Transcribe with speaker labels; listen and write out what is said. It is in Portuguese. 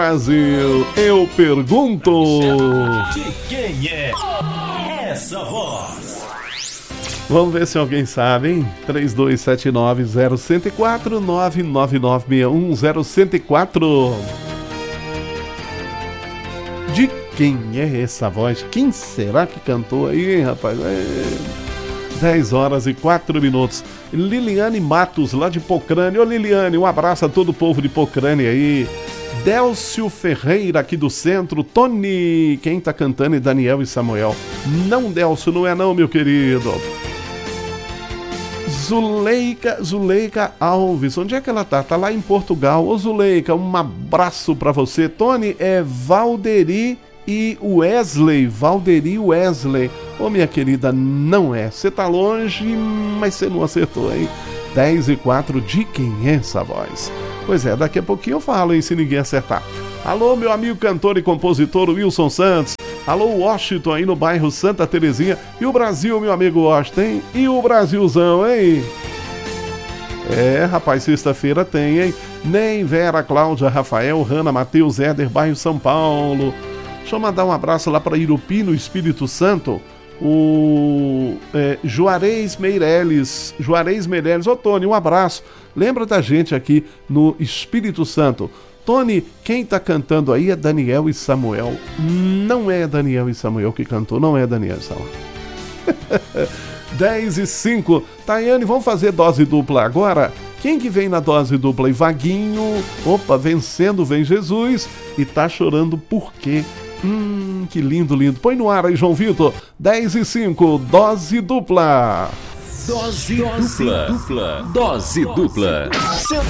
Speaker 1: Brasil, eu pergunto.
Speaker 2: De quem é essa voz?
Speaker 1: Vamos ver se alguém sabe, hein? 3279-0104, 99961-0104. De quem é essa voz? Quem será que cantou aí, hein, rapaz? 10h04. Liliane Matos, lá de Pocrane. Ô Liliane, um abraço a todo o povo de Pocrane aí. Délcio Ferreira, aqui do centro. Tony, quem tá cantando é Daniel e Samuel. Não, Délcio, não é não, meu querido. Zuleika Alves, onde é que ela tá? Tá lá em Portugal. Ô Zuleika, um abraço pra você. Tony, é Valderi e Wesley. Ô minha querida, não é. Você tá longe, mas você não acertou, hein? 10h04, de quem é essa voz? Pois é, daqui a pouquinho eu falo, hein, se ninguém acertar. Alô, meu amigo cantor e compositor Wilson Santos. Alô, Washington, aí no bairro Santa Terezinha. E o Brasil, meu amigo Washington, hein? E o Brasilzão, hein? É, rapaz, sexta-feira tem, hein? Nem Vera, Cláudia, Rafael, Hanna, Matheus, Éder, bairro São Paulo. Deixa eu mandar um abraço lá para Irupi, no Espírito Santo. O Juarez Meirelles. Ô Tony, um abraço. Lembra da gente aqui no Espírito Santo. Tony, quem tá cantando aí é Daniel e Samuel. Não é Daniel e Samuel que cantou, não é Daniel e Samuel. 10h05. Tayane, vamos fazer dose dupla agora? Quem que vem na dose dupla? E Vaguinho. Opa, vencendo vem Jesus. E tá chorando por quê? Que lindo. Põe no ar aí, João Vitor. 10h05, dose dupla.
Speaker 2: Dose dupla.